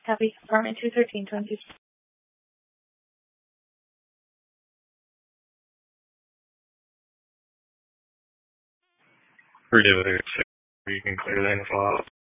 Copy. Apartment 213, 22. For you can clear the info out.